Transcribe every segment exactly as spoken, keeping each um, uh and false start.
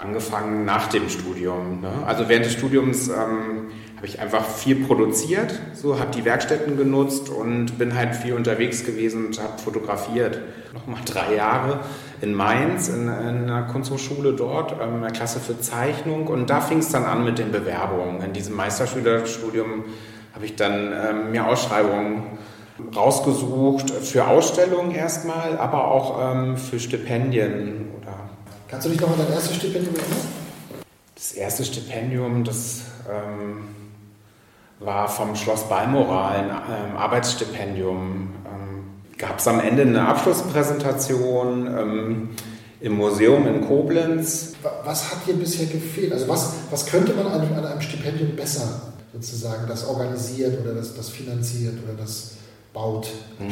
angefangen nach dem Studium. Ne? Also während des Studiums ähm, habe ich einfach viel produziert, so habe die Werkstätten genutzt und bin halt viel unterwegs gewesen und habe fotografiert. Nochmal drei Jahre in Mainz, in, in einer Kunsthochschule dort, ähm, in der Klasse für Zeichnung. Und da fing es dann an mit den Bewerbungen. In diesem Meisterschülerstudium habe ich dann ähm, mir Ausschreibungen rausgesucht für Ausstellungen erstmal, aber auch ähm, für Stipendien. Oder Kannst du dich noch an dein erstes Stipendium erinnern? Das erste Stipendium, das ähm, war vom Schloss Balmoral, ein ähm, Arbeitsstipendium. Ähm, Gab es am Ende eine Abschlusspräsentation ähm, im Museum in Koblenz. Was hat dir bisher gefehlt? Also was, was könnte man an, an einem Stipendium besser sozusagen, das organisiert oder das, das finanziert oder das baut?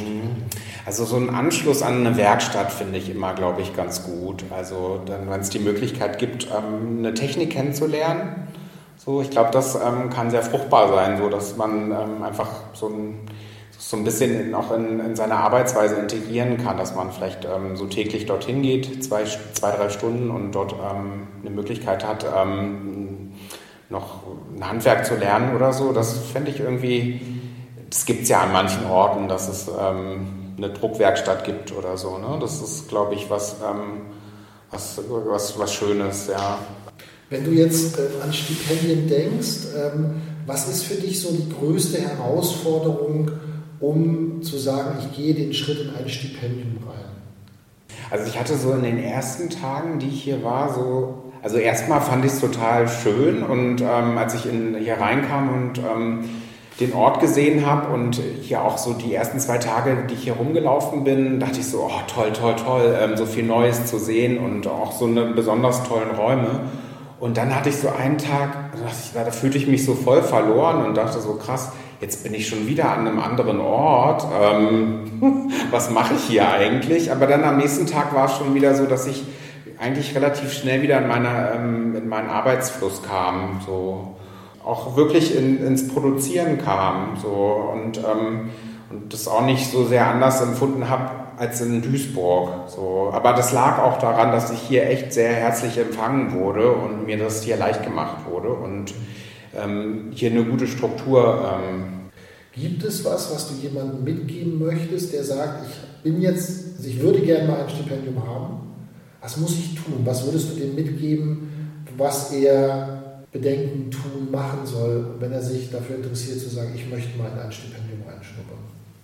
Also so ein Anschluss an eine Werkstatt finde ich immer, glaube ich, ganz gut. Also dann, wenn es die Möglichkeit gibt, ähm, eine Technik kennenzulernen. So, ich glaube, das ähm, kann sehr fruchtbar sein, so dass man ähm, einfach so ein, so ein bisschen in, auch in, in seine Arbeitsweise integrieren kann, dass man vielleicht ähm, so täglich dorthin geht, zwei, zwei drei Stunden und dort ähm, eine Möglichkeit hat, ähm, noch ein Handwerk zu lernen oder so. Das fände ich irgendwie, das gibt es ja an manchen Orten, dass es ähm, eine Druckwerkstatt gibt oder so. Ne? Das ist, glaube ich, was, ähm, was, was, was Schönes, ja. Wenn du jetzt äh, an Stipendien denkst, ähm, was ist für dich so die größte Herausforderung, um zu sagen, ich gehe den Schritt in ein Stipendium rein? Also ich hatte so in den ersten Tagen, die ich hier war, so, also erstmal fand ich es total schön und ähm, als ich in, hier reinkam und ähm, den Ort gesehen habe und hier auch so die ersten zwei Tage, die ich hier rumgelaufen bin, dachte ich so, oh toll, toll, toll, ähm, so viel Neues zu sehen und auch so eine besonders tollen Räume. Und dann hatte ich so einen Tag, da, da fühlte ich mich so voll verloren und dachte so, krass, jetzt bin ich schon wieder an einem anderen Ort. Ähm, was mache ich hier eigentlich? Aber dann am nächsten Tag war es schon wieder so, dass ich eigentlich relativ schnell wieder in, meine, ähm, in meinen Arbeitsfluss kam. So. Auch wirklich in, ins Produzieren kam. So. Und, ähm, und das auch nicht so sehr anders empfunden habe als in Duisburg. So. Aber das lag auch daran, dass ich hier echt sehr herzlich empfangen wurde und mir das hier leicht gemacht wurde und ähm, hier eine gute Struktur. Ähm. Gibt es was, was du jemandem mitgeben möchtest, der sagt, ich bin jetzt, also ich würde gerne mal ein Stipendium haben. Was muss ich tun? Was würdest du dem mitgeben, was er bedenken, tun, machen soll, wenn er sich dafür interessiert, zu sagen, ich möchte mal in ein Stipendium reinschnuppern?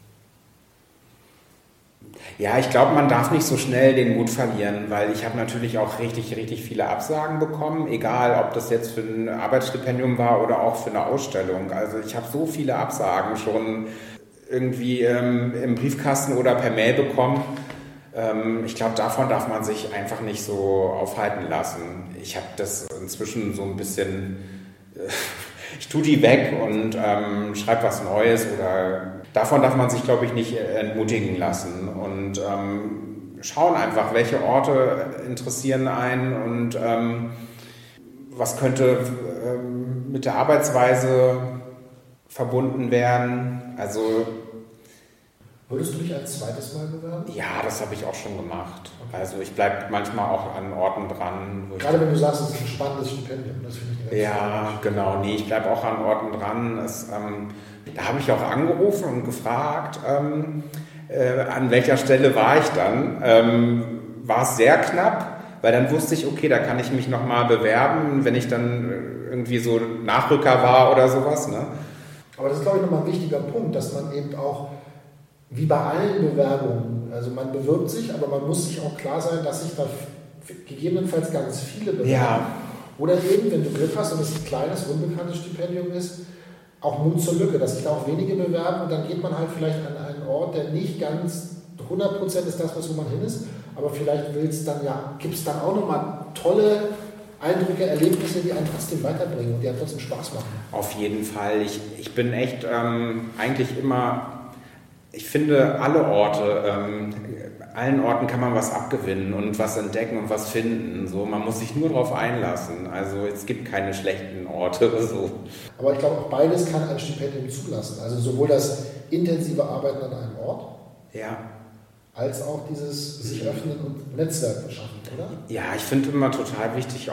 Ja, ich glaube, man darf nicht so schnell den Mut verlieren, weil ich habe natürlich auch richtig, richtig viele Absagen bekommen, egal ob das jetzt für ein Arbeitsstipendium war oder auch für eine Ausstellung. Also ich habe so viele Absagen schon irgendwie ähm, im Briefkasten oder per Mail bekommen. Ähm, ich glaube, davon darf man sich einfach nicht so aufhalten lassen. Ich habe das inzwischen so ein bisschen... Äh, ich tue die weg und ähm, schreibe was Neues oder davon darf man sich, glaube ich, nicht entmutigen lassen und ähm, schauen einfach, welche Orte interessieren einen und ähm, was könnte ähm, mit der Arbeitsweise verbunden werden. Also würdest du dich ein zweites Mal bewerben? Ja, das habe ich auch schon gemacht. Okay. Also ich bleibe manchmal auch an Orten dran. Wo Gerade wenn du sagst, es ist ein spannendes Stipendium, das finde ich Ja, spannend. Genau. Nee, ich bleibe auch an Orten dran. Es, ähm, da habe ich auch angerufen und gefragt, ähm, äh, an welcher Stelle war ich dann. Ähm, war es sehr knapp, weil dann wusste ich, okay, da kann ich mich nochmal bewerben, wenn ich dann irgendwie so Nachrücker war oder sowas. Ne? Aber das ist, glaube ich, nochmal ein wichtiger Punkt, dass man eben auch wie bei allen Bewerbungen, also man bewirbt sich, aber man muss sich auch klar sein, dass sich da gegebenenfalls ganz viele bewerben. Ja. Oder eben, wenn du Glück hast und es ein kleines, unbekanntes Stipendium ist, auch Mut zur Lücke, dass sich da auch wenige bewerben und dann geht man halt vielleicht an einen Ort, der nicht ganz hundert Prozent ist das, was wo man hin ist, aber vielleicht will's dann ja, gibt es dann auch nochmal tolle Eindrücke, Erlebnisse, die einen trotzdem weiterbringen und die einen trotzdem Spaß machen. Auf jeden Fall. Ich, ich bin echt ähm, eigentlich immer... Ich finde, alle Orte, ähm, allen Orten kann man was abgewinnen und was entdecken und was finden. So, man muss sich nur darauf einlassen. Also es gibt keine schlechten Orte oder so. Aber ich glaube, auch beides kann ein Stipendium zulassen. Also sowohl das intensive Arbeiten an einem Ort, ja, als auch dieses sich öffnen und Netzwerk schaffen, oder? Ja, ich finde immer total wichtig,